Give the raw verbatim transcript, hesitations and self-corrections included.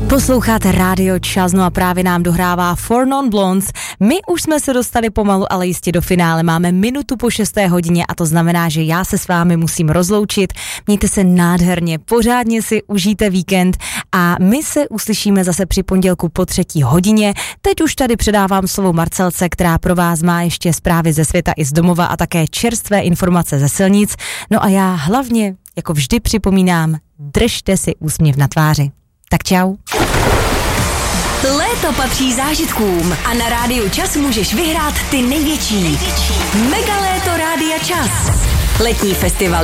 Posloucháte Rádio Čas, no a právě nám dohrává Four Non Blondes. My už jsme se dostali pomalu, ale jistě do finále. Máme minutu po šesté hodině a to znamená, že já se s vámi musím rozloučit. Mějte se nádherně, pořádně si užijte víkend a my se uslyšíme zase při pondělku po třetí hodině. Teď už tady předávám slovo Marcelce, která pro vás má ještě zprávy ze světa i z domova a také čerstvé informace ze silnic. No a já hlavně, jako vždy připomínám, držte si úsměv na tváři. Tak čau. Léto patří zážitkům a na Rádiu Čas můžeš vyhrát ty největší. největší. Mega léto Rádia Čas. Letní festival